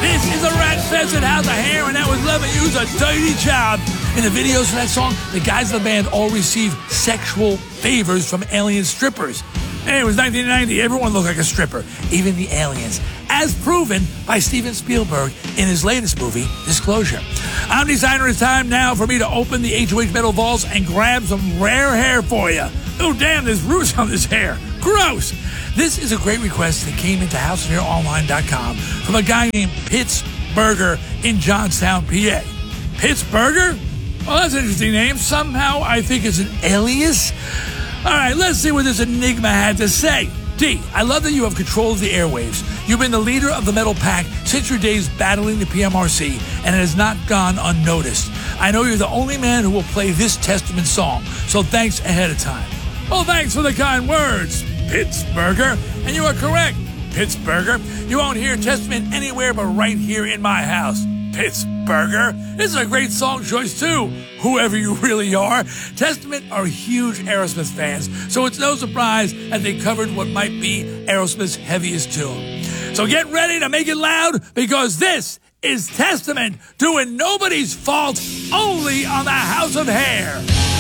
This is a rat infested house of hair, and that was Loving You's a dirty job. In the videos for that song, the guys in the band all received sexual favors from alien strippers. And it was 1990. Everyone looked like a stripper, even the aliens, as proven by Steven Spielberg in his latest movie, Disclosure. I'm Designer. It's time now for me to open the HOH Metal Vaults and grab some rare hair for you. Oh, damn, there's roots on this hair. Gross. This is a great request that came into HouseOfHairOnline.com from a guy named Pittsburgher in Johnstown, PA. Pittsburgher? Well, that's an interesting name. Somehow I think it's an alias. All right, let's see what this enigma had to say. D, I love that you have control of the airwaves. You've been the leader of the metal pack since your days battling the PMRC, and it has not gone unnoticed. I know you're the only man who will play this Testament song, so thanks ahead of time. Well, thanks for the kind words, Pittsburgher. And you are correct, Pittsburgher. You won't hear Testament anywhere but right here in my house. Pittsburgher. This is a great song choice, too, whoever you really are. Testament are huge Aerosmith fans, so it's no surprise that they covered what might be Aerosmith's heaviest tune. So get ready to make it loud, because this is Testament doing Nobody's Fault only on the House of Hair.